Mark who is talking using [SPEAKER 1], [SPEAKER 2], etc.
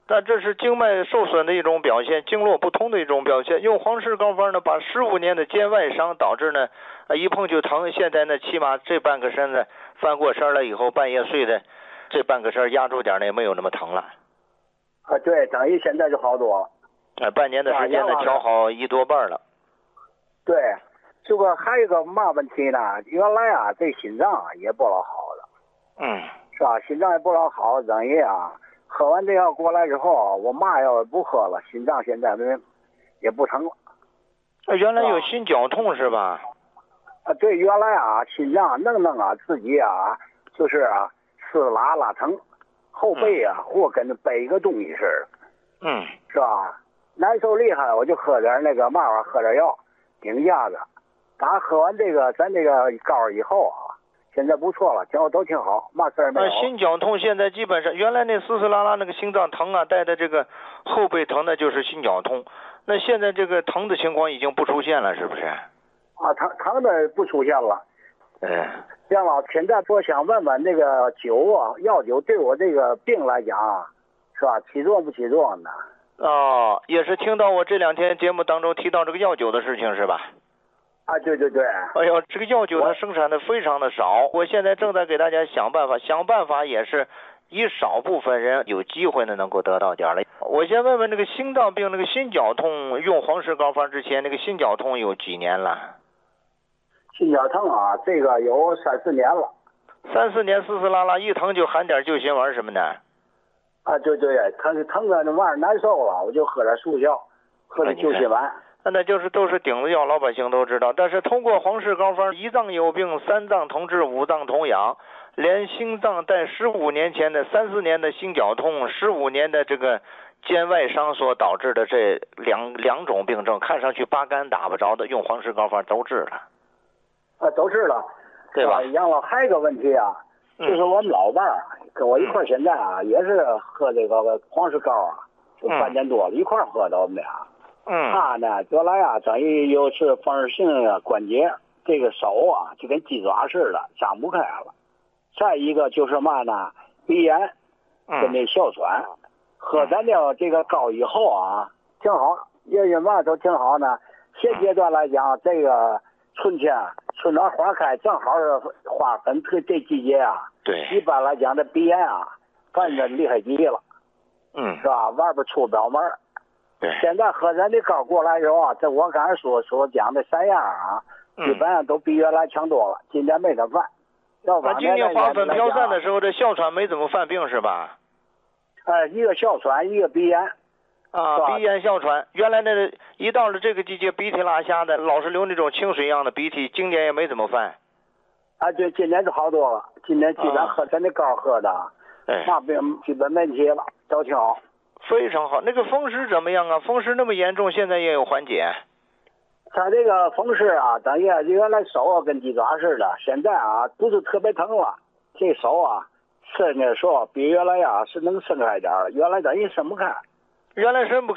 [SPEAKER 1] 但这是经脉受损的一种表现，经络不通的一种表现。用黄氏膏方呢，把15年的肩外伤导致呢，一碰就疼。现在呢，起码这半个身子翻过身了以后，半夜睡的这半个身压住点呢，也没有那么疼了。
[SPEAKER 2] 对，等于现在就好多了。
[SPEAKER 1] 半年的时间呢，调好1多半了。
[SPEAKER 2] 对，这个还有一个嘛问题呢？原来啊，这心脏也不老好的。是吧？心脏也不老好，等于啊。喝完这药过来之后，我嘛要不喝了，心脏现在也不疼了。
[SPEAKER 1] 原来有心绞痛是吧？
[SPEAKER 2] 对，原来啊，心脏弄啊，自己啊，就是啊，是拉疼，后背啊，或跟背一个东西似的。是吧？难受厉害，我就喝点那个嘛玩意儿，喝点药顶一下子。打喝完这个咱这个膏以后啊。现在不错了，都挺好，嘛事儿没有。
[SPEAKER 1] 心绞痛现在基本上，原来那丝丝拉拉那个心脏疼啊，带的这个后背疼的就是心绞痛。那现在这个疼的情况已经不出现了，是不是？
[SPEAKER 2] 疼的不出现了。杨老，现在我想问问那个酒啊，药酒对我这个病来讲，是吧？起作用不起作用呢？
[SPEAKER 1] 也是听到我这2天节目当中提到这个药酒的事情是吧？
[SPEAKER 2] 对。
[SPEAKER 1] 哎呦，这个药酒它生产的非常的少，我现在正在给大家想办法也是以少部分人有机会呢能够得到点了。我先问问那个心脏病那个心绞痛，用黄氏膏方之前那个心绞痛有几年了？
[SPEAKER 2] 心绞痛啊，这个有3、4年了。
[SPEAKER 1] 3、4年丝丝拉拉一疼就含点救心丸什么的。
[SPEAKER 2] 对，疼的那玩意儿难受了，我就喝点速效，喝点救心丸。
[SPEAKER 1] 那就是都是顶子药，老百姓都知道。但是通过黄氏膏方，1脏有病，3脏同治，5脏同养，连心脏带15年前的3、4年的心绞痛，15年的这个肩外伤所导致的这两种病症，看上去八竿打不着的，用黄氏膏方都治了。
[SPEAKER 2] 都治了，
[SPEAKER 1] 对吧？
[SPEAKER 2] 杨老，还有一个问题啊，就是我们老伴儿跟我一块儿，现在啊也是喝这个黄氏膏啊，就半年多了，一块儿喝的我们俩。他呢，原来啊，等于又是风湿性关节，这个手啊就跟鸡爪似的，张不开了。再一个就是嘛呢，鼻炎跟那哮喘。喝咱这个膏以后啊，挺好，也嘛都挺好呢。现阶段来讲，这个春天春暖花开，正好是花粉这季节啊。
[SPEAKER 1] 对。
[SPEAKER 2] 一般来讲，这鼻炎啊，犯的厉害极了。是吧？外边出不了门。
[SPEAKER 1] 对，
[SPEAKER 2] 现在喝咱的膏过来之后啊，这我刚才所讲的3样啊，基本上都比原来强多了。今年没怎么犯。
[SPEAKER 1] 今年花粉飘散的时候，这哮喘没怎么犯病是吧？
[SPEAKER 2] 一个哮喘，一个鼻炎。
[SPEAKER 1] 鼻炎哮喘，原来那一到了这个季节，鼻涕拉瞎的，老是流那种清水一样的鼻涕，今年也没怎么犯。
[SPEAKER 2] 对，今年就好多了。今年基本上喝咱的膏喝的，嘛病基本没问题了，都挺好。
[SPEAKER 1] 非常好。那个风湿怎么样啊？风湿那么严重，现在也有缓解。
[SPEAKER 2] 他这个风湿啊，等于原来手啊跟鸡爪似的，现在啊不是特别疼了。这手啊伸的时候比原来啊是能伸开一点，原来等于伸不开。
[SPEAKER 1] 原来伸不